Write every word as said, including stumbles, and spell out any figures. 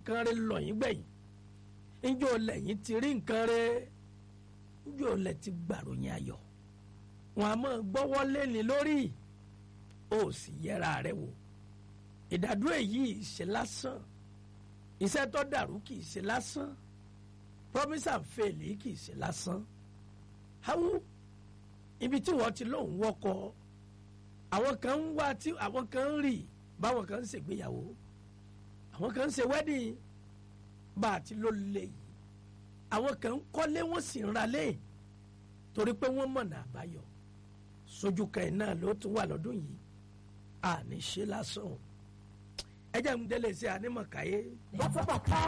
nǹkan rẹ̀ lọ yín gbẹ̀yìn níjọ́ lẹ́yìn ti rí nǹkan rẹ̀ níjọ́ lẹ́ ti gbàròyìn ayọ̀ wọn a máa gbọ́wọ́ lẹ́ni lórí ó sì yẹra rẹ̀ wò ìdádúró èyí ṣe lásán iṣẹ́ tó dàrú kì í ṣe lásán promise and fail kì í ṣe lásán hawu ibi tí wọ́n ti lóun wọ́kọ̀ àwọn kan ń wá tí àwọn kan ń rì báwọn kan ń ṣègbéyàwó àwọn kan ń ṣe wedding bá a ti ló lè yìí àwọn kan ń kọ́lé wọ́n sì ń ralé torí pé wọ́n mọ̀nà àbáyọ sójú kan náà ló tún wà lọ́dún yìí àní ṣe lásán ẹ jẹ́ ń délé sí ànímọ̀káyé.